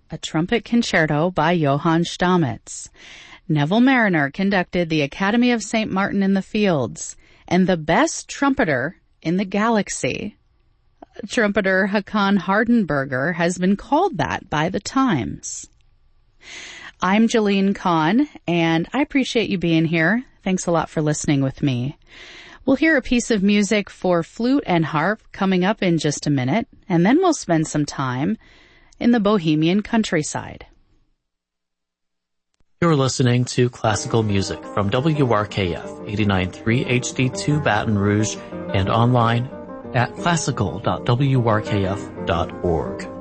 a trumpet concerto by Johann Stamitz. Neville Marriner conducted the Academy of St. Martin in the Fields, and the best trumpeter in the galaxy, trumpeter Hakan Hardenberger, has been called that by the Times. I'm Jalene Kahn, and I appreciate you being here. Thanks a lot for listening with me. We'll hear a piece of music for flute and harp coming up in just a minute, and then we'll spend some time in the Bohemian countryside. You're listening to classical music from WRKF 89.3 HD2 Baton Rouge and online at classical.wrkf.org.